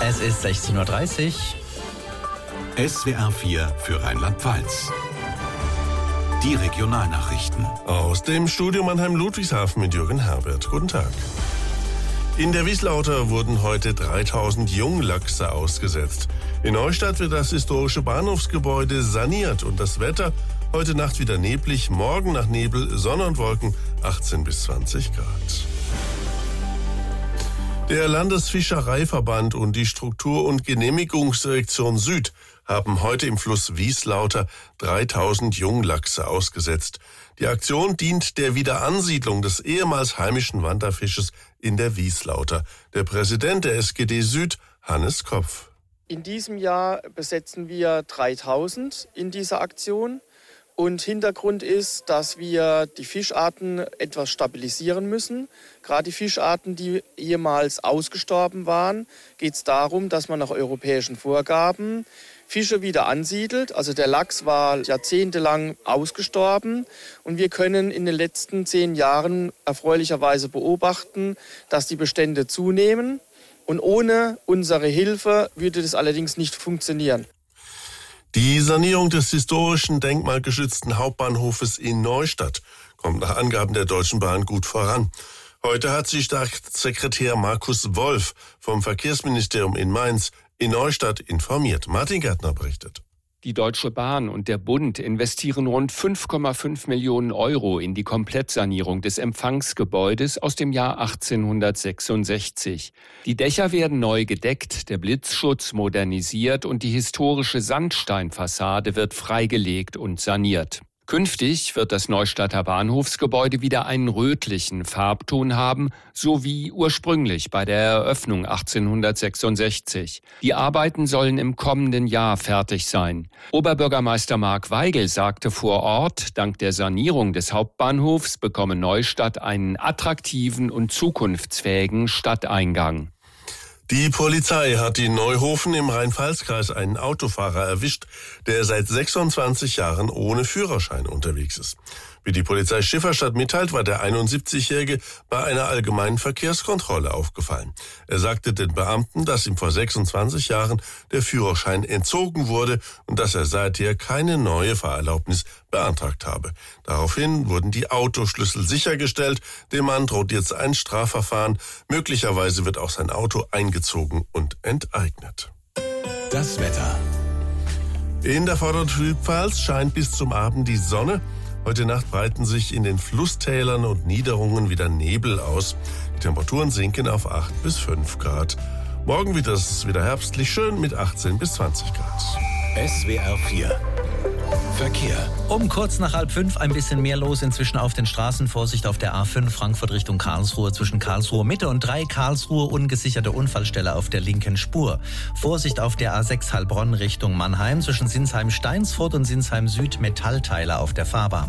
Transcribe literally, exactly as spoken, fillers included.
Es ist sechzehn Uhr dreißig. S W R vier für Rheinland-Pfalz. Die Regionalnachrichten. Aus dem Studio Mannheim-Ludwigshafen mit Jürgen Herbert. Guten Tag. In der Wieslauter wurden heute dreitausend Junglachse ausgesetzt. In Neustadt wird das historische Bahnhofsgebäude saniert und das Wetter heute Nacht wieder neblig, morgen nach Nebel, Sonne und Wolken achtzehn bis zwanzig Grad. Der Landesfischereiverband und die Struktur- und Genehmigungsdirektion Süd haben heute im Fluss Wieslauter dreitausend Junglachse ausgesetzt. Die Aktion dient der Wiederansiedlung des ehemals heimischen Wanderfisches in der Wieslauter. Der Präsident der S G D Süd, Hannes Kopf. In diesem Jahr besetzen wir dreitausend in dieser Aktion. Und Hintergrund ist, dass wir die Fischarten etwas stabilisieren müssen. Gerade die Fischarten, die ehemals ausgestorben waren, geht es darum, dass man nach europäischen Vorgaben Fische wieder ansiedelt. Also der Lachs war jahrzehntelang ausgestorben und wir können in den letzten zehn Jahren erfreulicherweise beobachten, dass die Bestände zunehmen. Und ohne unsere Hilfe würde das allerdings nicht funktionieren. Die Sanierung des historischen denkmalgeschützten Hauptbahnhofes in Neustadt kommt nach Angaben der Deutschen Bahn gut voran. Heute hat sich Staatssekretär Markus Wolf vom Verkehrsministerium in Mainz in Neustadt informiert. Martin Gärtner berichtet. Die Deutsche Bahn und der Bund investieren rund fünf Komma fünf Millionen Euro in die Komplettsanierung des Empfangsgebäudes aus dem Jahr achtzehnhundertsechsundsechzig. Die Dächer werden neu gedeckt, der Blitzschutz modernisiert und die historische Sandsteinfassade wird freigelegt und saniert. Künftig wird das Neustadter Bahnhofsgebäude wieder einen rötlichen Farbton haben, so wie ursprünglich bei der Eröffnung achtzehnhundertsechsundsechzig. Die Arbeiten sollen im kommenden Jahr fertig sein. Oberbürgermeister Mark Weigel sagte vor Ort, dank der Sanierung des Hauptbahnhofs bekomme Neustadt einen attraktiven und zukunftsfähigen Stadteingang. Die Polizei hat in Neuhofen im Rhein-Pfalz-Kreis einen Autofahrer erwischt, der seit sechsundzwanzig Jahren ohne Führerschein unterwegs ist. Wie die Polizei Schifferstadt mitteilt, war der einundsiebzigjährige bei einer allgemeinen Verkehrskontrolle aufgefallen. Er sagte den Beamten, dass ihm vor sechsundzwanzig Jahren der Führerschein entzogen wurde und dass er seither keine neue Fahrerlaubnis beantragt habe. Daraufhin wurden die Autoschlüssel sichergestellt. Dem Mann droht jetzt ein Strafverfahren. Möglicherweise wird auch sein Auto eingezogen und enteignet. Das Wetter. In der Vorderen Südpfalz scheint bis zum Abend die Sonne. Heute Nacht breiten sich in den Flusstälern und Niederungen wieder Nebel aus. Die Temperaturen sinken auf acht bis fünf Grad. Morgen wird es wieder herbstlich schön mit achtzehn bis zwanzig Grad. S W R vier. Verkehr. Um kurz nach halb fünf ein bisschen mehr los inzwischen auf den Straßen. Vorsicht auf der A fünf Frankfurt Richtung Karlsruhe zwischen Karlsruhe Mitte und drei Karlsruhe ungesicherte Unfallstelle auf der linken Spur. Vorsicht auf der A sechs Heilbronn Richtung Mannheim zwischen Sinsheim-Steinsfurt und Sinsheim Süd Metallteile auf der Fahrbahn.